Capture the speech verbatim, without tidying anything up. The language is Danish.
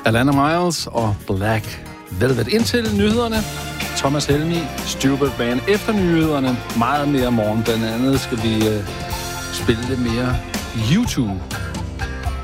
Alana Miles og Black Velvet. Indtil nyhederne. Thomas Helmi, Stupid Band. Efter nyhederne, meget mere morgen. Blandt andet skal vi øh, spille lidt mere YouTube.